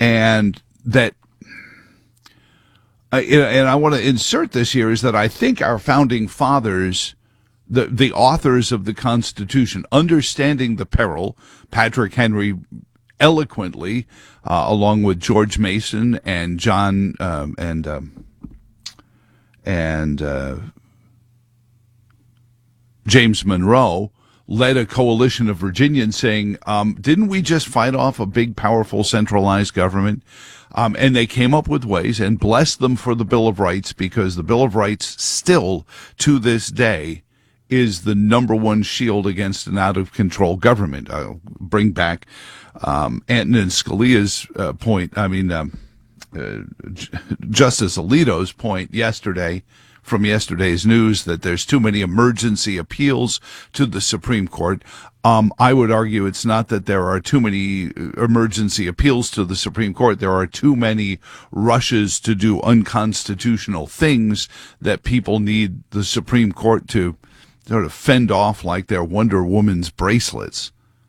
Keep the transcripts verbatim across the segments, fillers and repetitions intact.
and that, uh, and I want to insert this here, is that I think our founding fathers, the the authors of the Constitution, understanding the peril, Patrick Henry eloquently, uh, along with George Mason and John um, and um, and uh, James Monroe, led a coalition of Virginians saying, um, didn't we just fight off a big, powerful, centralized government? Um, and they came up with ways, and blessed them for the Bill of Rights, because the Bill of Rights still, to this day, is the number one shield against an out-of-control government. I'll bring back um, Antonin Scalia's uh, point, I mean, um, uh, Justice Alito's point yesterday, from yesterday's news, that there's too many emergency appeals to the Supreme Court. Um, I would argue it's not that there are too many emergency appeals to the Supreme Court. There are too many rushes to do unconstitutional things that people need the Supreme Court to sort of fend off like they're Wonder Woman's bracelets.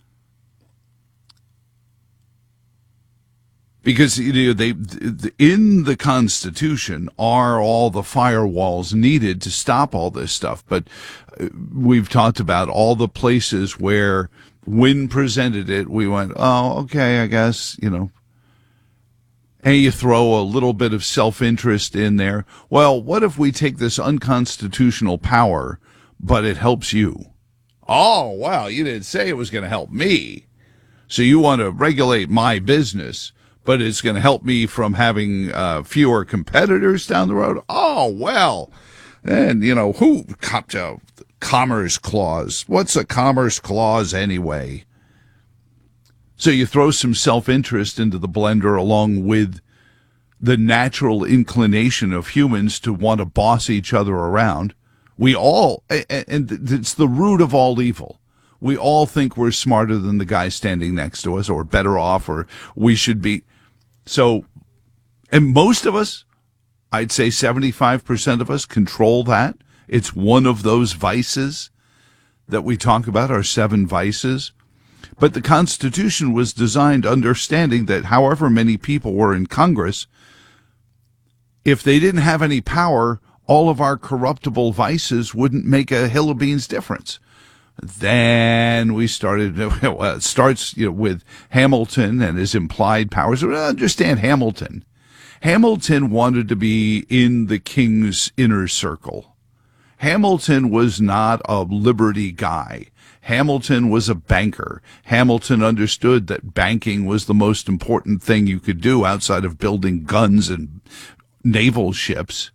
Because, you know, they, in the Constitution are all the firewalls needed to stop all this stuff. But we've talked about all the places where, when presented it, we went, oh, okay, I guess, you know. And you throw a little bit of self-interest in there. Well, what if we take this unconstitutional power, but it helps you? Oh, well, you didn't say it was going to help me. So you want to regulate my business, but it's going to help me from having uh, fewer competitors down the road? Oh, well, and, you know, who, uh, Commerce Clause. What's a Commerce Clause anyway? So you throw some self-interest into the blender, along with the natural inclination of humans to want to boss each other around. We all, and it's the root of all evil. We all think we're smarter than the guy standing next to us, or better off, or we should be. So, and most of us, I'd say seventy-five percent of us, control that. It's one of those vices that we talk about, our seven vices. But the Constitution was designed understanding that however many people were in Congress, if they didn't have any power, all of our corruptible vices wouldn't make a hill of beans difference. Then we started, well, it starts, you know, with Hamilton and his implied powers. Understand Hamilton. Hamilton wanted to be in the king's inner circle. Hamilton was not a liberty guy. Hamilton was a banker. Hamilton understood that banking was the most important thing you could do outside of building guns and naval ships.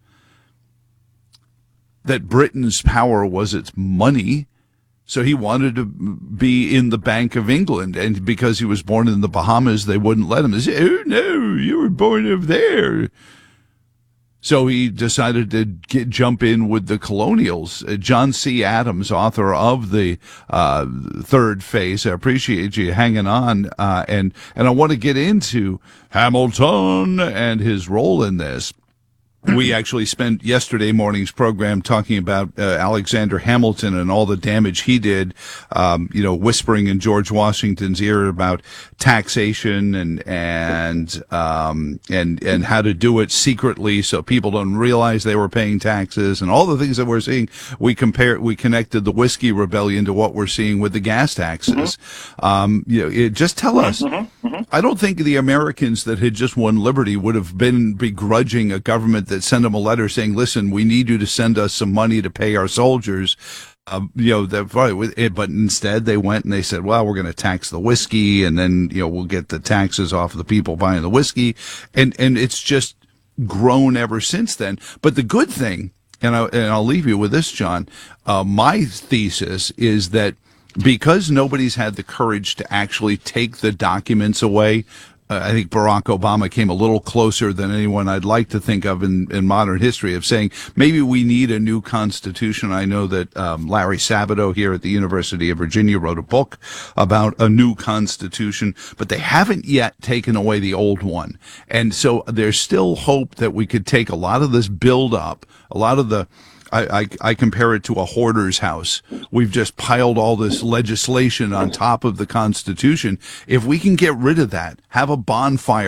That Britain's power was its money. So he wanted to be in the Bank of England, and because he was born in the Bahamas, they wouldn't let him. They said, oh, no, you were born over there. So he decided to get, jump in with the colonials. Uh, John C. Adams, author of the uh, Third Phase, I appreciate you hanging on, uh, and, and I want to get into Hamilton and his role in this. We actually spent yesterday morning's program talking about uh, Alexander Hamilton and all the damage he did, um, you know, whispering in George Washington's ear about taxation and and um, and and how to do it secretly so people don't realize they were paying taxes, and all the things that we're seeing. We compare, we connected the whiskey rebellion to what we're seeing with the gas taxes. Mm-hmm. Um, you know, it, just tell us. Mm-hmm. Mm-hmm. I don't think the Americans that had just won liberty would have been begrudging a government that sent them a letter saying, listen, we need you to send us some money to pay our soldiers. Uh, you know, that, but instead they went and they said, well, we're going to tax the whiskey, and then, you know, we'll get the taxes off of the people buying the whiskey. And, and it's just grown ever since then. But the good thing, and, I, and I'll leave you with this, John, uh, my thesis is that because nobody's had the courage to actually take the documents away, uh, I think Barack Obama came a little closer than anyone I'd like to think of in, in modern history of saying maybe we need a new constitution. I know that um, Larry Sabato here at the University of Virginia wrote a book about a new constitution, but they haven't yet taken away the old one. And so there's still hope that we could take a lot of this build up, a lot of the I, I, I compare it to a hoarder's house. We've just piled all this legislation on top of the Constitution. If we can get rid of that, have a bonfire